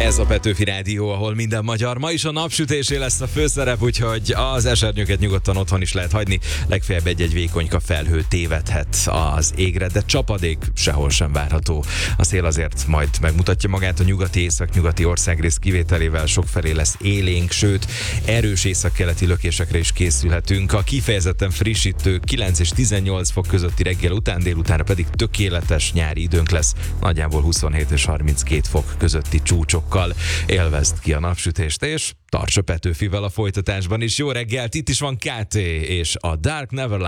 Ez a Petőfi Rádió, ahol minden magyar. Ma is a napsütésé lesz a főszerep, úgyhogy az esernyőket nyugodtan otthon is lehet hagyni. Legfeljebb egy-egy vékonyka felhő tévedhet az égre, de csapadék sehol sem várható. A szél azért majd megmutatja magát, a nyugati északnyugati országrész kivételével sokfelé lesz élénk, sőt erős északkeleti lökésekre is készülhetünk. A kifejezetten frissítő 9 és 18 fok közötti reggel után, délutánra pedig tökéletes nyári időnk lesz, nagyjából 27 és 32 fok közötti csúcsokkal. Élvezd ki a napsütést, és tarts a Petőfivel a folytatásban is. Jó reggelt, itt is van KT és a Dark Neverland.